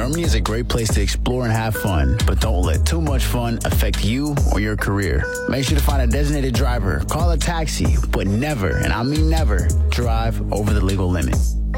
Germany is a great place to explore and have fun, but don't let too much fun affect you or your career. Make sure to find a designated driver, call a taxi, but never, and I mean never, drive over the legal limit.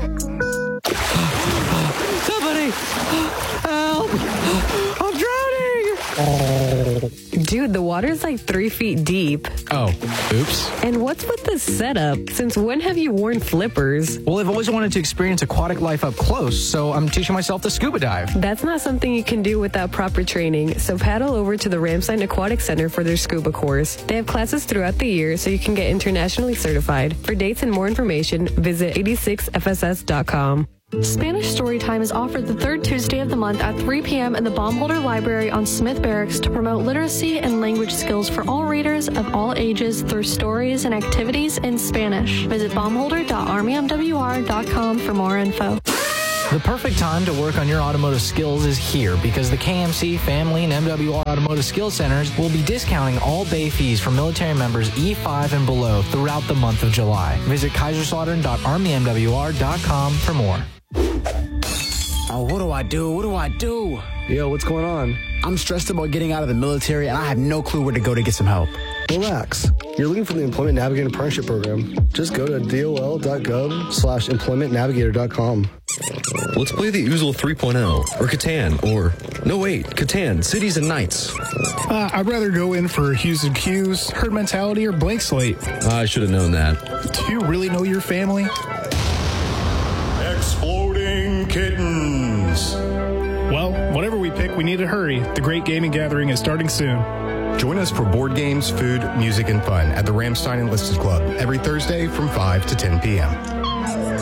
Somebody! Help! I'm drowning! Dude, the water's like 3 feet deep. Oh, oops. And what's with the setup? Since when have you worn flippers? Well, I've always wanted to experience aquatic life up close, so I'm teaching myself to scuba dive. That's not something you can do without proper training, so paddle over to the Ramstein Aquatic Center for their scuba course. They have classes throughout the year so you can get internationally certified. For dates and more information, visit 86fss.com. Spanish Storytime is offered the third Tuesday of the month at 3 p.m. in the Baumholder Library on Smith Barracks to promote literacy and language skills for all readers of all ages through stories and activities in Spanish. Visit baumholder.armymwr.com for more info. The perfect time to work on your automotive skills is here because the KMC, Family, and MWR Automotive Skills Centers will be discounting all bay fees for military members E5 and below throughout the month of July. Visit kaiserslautern.armymwr.com for more. Oh, what do I do? Yo, what's going on? I'm stressed about getting out of the military, and I have no clue where to go to get some help. Relax. You're looking for the Employment Navigator Partnership Program. Just go to dol.gov/employmentnavigator.com. Let's play the Oozle 3.0, or Catan, or... No, wait, Catan, Cities and Nights. I'd rather go in for Hues and Cues, Herd Mentality, or Blank Slate. I should have known that. Do you really know your family? Exploding Kittens. Well, whatever we pick, we need to hurry. The Great Gaming Gathering is starting soon. Join us for board games, food, music, and fun at the Ramstein Enlisted Club every Thursday from 5 to 10 p.m.